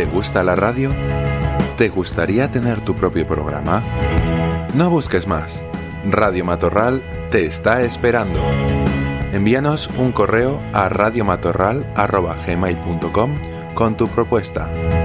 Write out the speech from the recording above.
¿Te gusta la radio? ¿Te gustaría tener tu propio programa? No busques más. Radio Matorral te está esperando. Envíanos un correo a radiomatorral@gmail.com con tu propuesta.